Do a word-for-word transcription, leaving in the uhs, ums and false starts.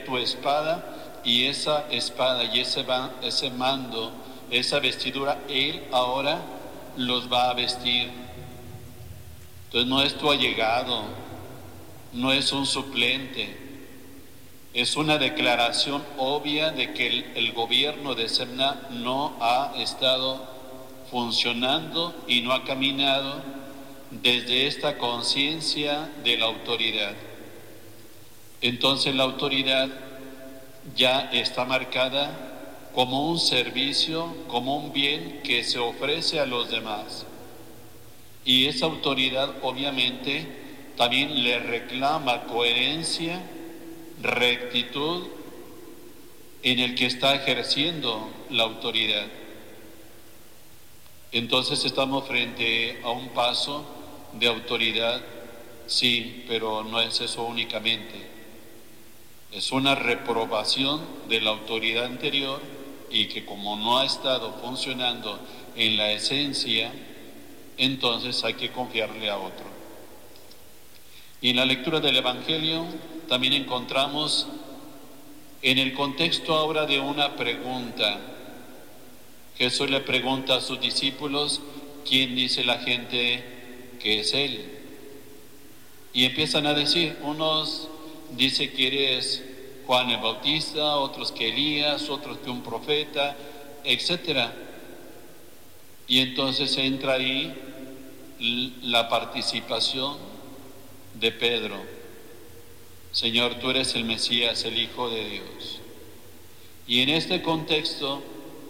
tu espada, y esa espada y ese, ese mando, esa vestidura, Él ahora los va a vestir. Entonces no es tu allegado, no es un suplente, es una declaración obvia de que el, el gobierno de Semna no ha estado funcionando y no ha caminado desde esta conciencia de la autoridad. Entonces la autoridad ya está marcada como un servicio, como un bien que se ofrece a los demás. Y esa autoridad obviamente también le reclama coherencia, rectitud en el que está ejerciendo la autoridad. Entonces estamos frente a un paso de autoridad, sí, pero no es eso únicamente. Es una reprobación de la autoridad anterior y que como no ha estado funcionando en la esencia, entonces hay que confiarle a otro. Y en la lectura del Evangelio también encontramos en el contexto ahora de una pregunta. Jesús le pregunta a sus discípulos, ¿quién dice la gente que es Él? Y empiezan a decir, unos dicen que eres Juan el Bautista, otros que Elías, otros que un profeta, etcétera. Y entonces entra ahí la participación de Pedro. Señor, tú eres el Mesías, el Hijo de Dios. Y en este contexto